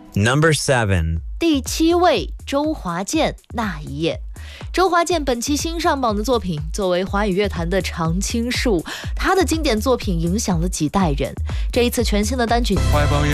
Number 7. 第7位，周华健，那一夜。周华健本期新上榜的作品，作为华语乐坛的常青树，他的经典作品影响了几代人。这一次全新的单曲。